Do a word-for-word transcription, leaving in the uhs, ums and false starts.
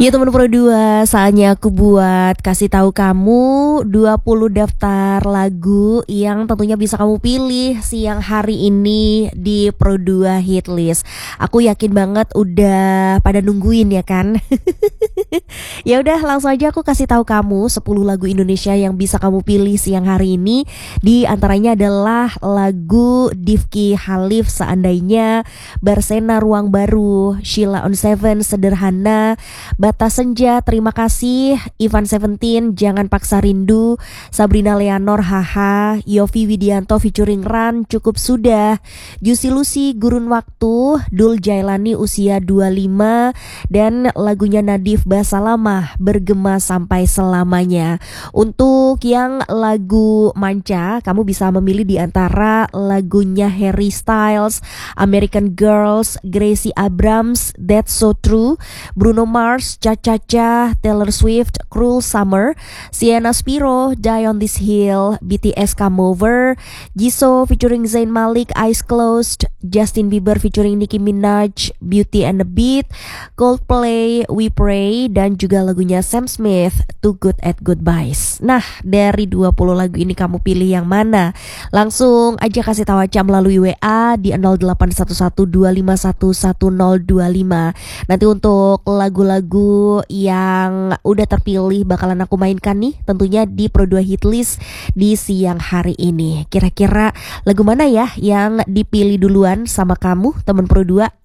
Ya teman Pro dua, saatnya aku buat kasih tahu kamu dua puluh daftar lagu yang tentunya bisa kamu pilih siang hari ini di Pro dua Hitlist. Aku yakin banget udah pada nungguin ya kan? Ya udah langsung aja aku kasih tahu kamu sepuluh lagu Indonesia yang bisa kamu pilih siang hari ini. Di antaranya adalah lagu Difki Halif Seandainya, Barsena Ruang Baru, Sheila on Seven Sederhana, Batas Senja Terima Kasih, Ivan Seventeen Jangan Paksa Rindu, Sabrina Leonor Haha, Yovie Widianto featuring Ran Cukup Sudah, Juicy Lucy Gurun Waktu, Dul Jailani Usia dua puluh lima, dan lagunya Nadif Basalamah Bergema Sampai Selamanya. Untuk yang lagu manca, kamu bisa memilih di antara lagunya Harry Styles, American Girls, Gracie Abrams, That's So True, Bruno Mars, Cha Cha Cha, Taylor Swift, Cruel Summer, Sienna Spiro, Die on This Hill, B T S Come Over, Jisoo featuring Zayn Malik, Eyes Closed, Justin Bieber featuring Nicki Minaj, Beauty and the Beat, Coldplay, We Pray, dan juga lagunya Sam Smith, Too Good at Goodbyes. Nah, dari dua puluh lagu ini kamu pilih yang mana? Langsung aja kasih tahu aja melalui W A di nol delapan satu satu dua lima satu satu nol dua lima. Nanti untuk lagu-lagu yang udah terpilih bakalan aku mainkan nih tentunya di Pro dua Hitlist di siang hari ini. Kira-kira lagu mana ya yang dipilih duluan sama kamu teman Pro dua?